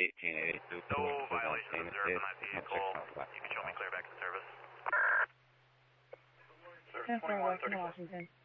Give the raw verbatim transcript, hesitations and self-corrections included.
eighteen eighty-two. No violation observed on that vehicle. You can show me clear back to service. ten four, Western Washington.